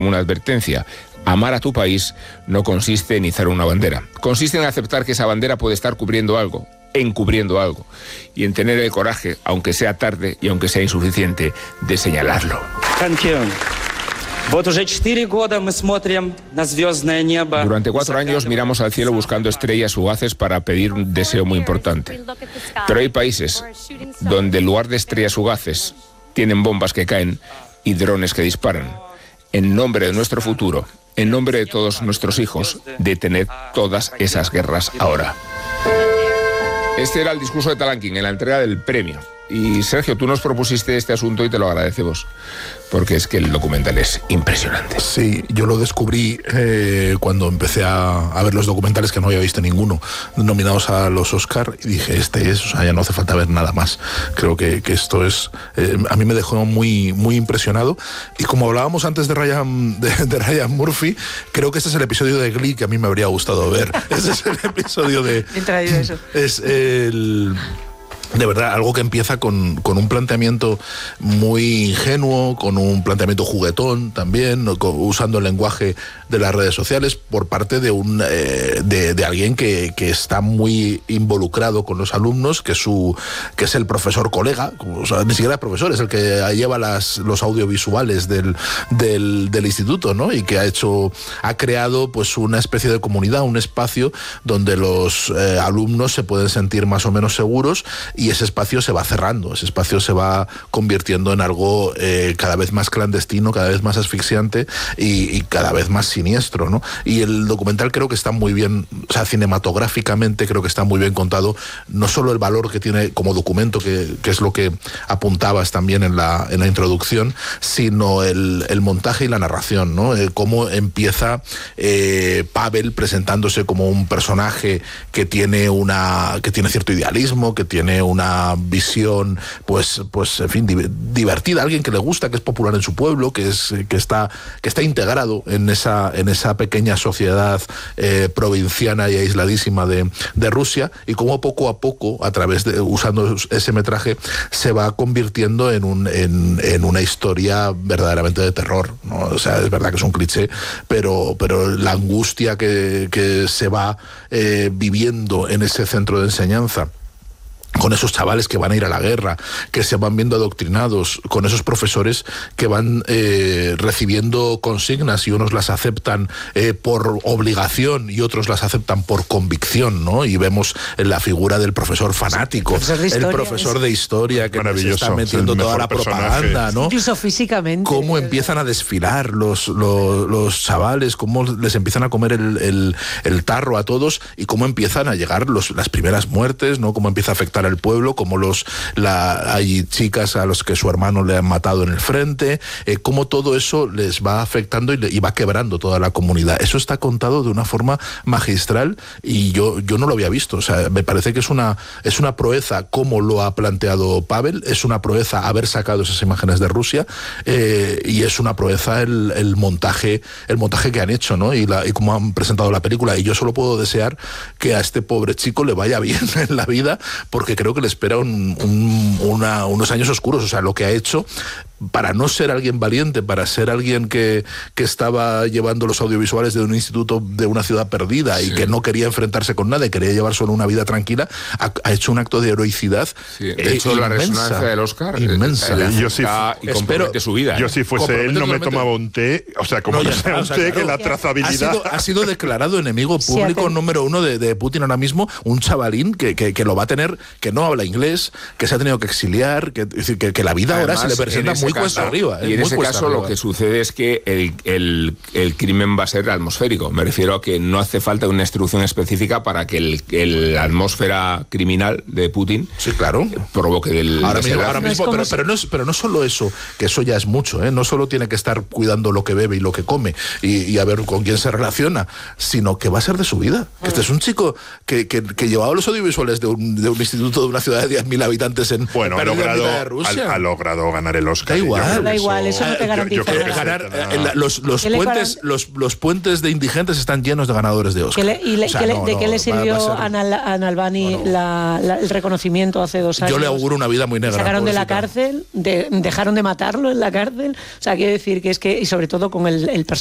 una advertencia. Amar a tu país no consiste en izar una bandera. Consiste en aceptar que esa bandera puede estar encubriendo algo, y en tener el coraje, aunque sea tarde y aunque sea insuficiente, de señalarlo. Durante 4 años miramos al cielo buscando estrellas fugaces para pedir un deseo muy importante. Pero hay países donde en lugar de estrellas fugaces tienen bombas que caen y drones que disparan. En nombre de nuestro futuro, en nombre de todos nuestros hijos, detened todas esas guerras ahora. Este era el discurso de Talankin en la entrega del premio. Y Sergio, tú nos propusiste este asunto y te lo agradecemos, porque es que el documental es impresionante. Sí, yo lo descubrí cuando empecé a ver los documentales, que no había visto ninguno, nominados a los Oscar, y dije, ya no hace falta ver nada más. Creo que esto es... a mí me dejó muy, muy impresionado, y como hablábamos antes de Ryan Murphy, creo que este es el episodio de Glee que a mí me habría gustado ver. Ese es el episodio de... He traído eso. Es el... De verdad, algo que empieza con un planteamiento muy ingenuo, con un planteamiento juguetón también, usando el lenguaje de las redes sociales por parte de alguien que está muy involucrado con los alumnos, que es el profesor colega, o sea, ni siquiera el profesor, es el que lleva los audiovisuales del instituto, ¿no? Y que ha creado pues una especie de comunidad, un espacio donde los alumnos se pueden sentir más o menos seguros, y ese espacio se va cerrando, ese espacio se va convirtiendo en algo cada vez más clandestino, cada vez más asfixiante y cada vez más siniestro, ¿no? Y el documental creo que está muy bien, o sea, cinematográficamente creo que está muy bien contado, no solo el valor que tiene como documento, que es lo que apuntabas también en la introducción, sino el montaje y la narración, ¿no? Cómo empieza Pavel presentándose como un personaje que tiene cierto idealismo, que tiene una visión pues en fin, divertida, alguien que le gusta, que es popular en su pueblo, que está integrado en esa pequeña sociedad provinciana y aisladísima de Rusia, y cómo poco a poco, usando ese metraje, se va convirtiendo en una historia verdaderamente de terror, ¿no? O sea, es verdad que es un cliché, pero la angustia que se va viviendo en ese centro de enseñanza, con esos chavales que van a ir a la guerra, que se van viendo adoctrinados, con esos profesores que van recibiendo consignas, y unos las aceptan por obligación y otros las aceptan por convicción, ¿no? Y vemos la figura del profesor fanático, el profesor de historia, que se está metiendo toda la propaganda, ¿no? Incluso físicamente. Cómo empiezan a desfilar los chavales, cómo les empiezan a comer el tarro a todos, y cómo empiezan a llegar las primeras muertes, ¿no? Cómo empieza a afectar al pueblo, como hay chicas a los que su hermano le han matado en el frente, cómo todo eso les va afectando y va quebrando toda la comunidad. Eso está contado de una forma magistral, y yo no lo había visto. O sea, me parece que es una proeza como lo ha planteado Pavel, es una proeza haber sacado esas imágenes de Rusia, y es una proeza el montaje que han hecho, ¿no? Y cómo han presentado la película, y yo solo puedo desear que a este pobre chico le vaya bien en la vida, porque creo que le espera unos años oscuros. O sea, lo que ha hecho, para no ser alguien valiente, para ser alguien que estaba llevando los audiovisuales de un instituto de una ciudad perdida, sí, y que no quería enfrentarse con nada y quería llevar solo una vida tranquila, ha hecho un acto de heroicidad. Sí, de hecho, la resonancia del Oscar inmensa. Yo sí compromete su vida. Yo si fuese él no me tomaba un té, o sea, como no sea un té, que la trazabilidad... Ha sido declarado enemigo público número 1 de Putin ahora mismo, un chavalín que lo va a tener, que no habla inglés, que se ha tenido que exiliar, es decir, que la vida ahora se le presenta muy cuesta arriba. Y en ese caso lo que sucede es que el crimen va a ser atmosférico. Me refiero a que no hace falta una instrucción específica para que la atmósfera criminal de Putin, sí, claro, provoque ahora mismo, pero no solo eso, que eso ya es mucho, ¿eh? No solo tiene que estar cuidando lo que bebe y lo que come y a ver con quién se relaciona, sino que va a ser de su vida. Que este es un chico que llevaba los audiovisuales de un instituto de una ciudad de 10.000 habitantes en ha logrado ganar el Oscar. igual. Da igual, eso no te garantiza nada. Los puentes de indigentes están llenos de ganadores de Oscar. ¿De qué le sirvió a Ana Albani el reconocimiento hace 2 años? Yo le auguro una vida muy negra. Sacaron de la cárcel, dejaron de matarlo en la cárcel. O sea, quiero decir que es que, y sobre todo con el personaje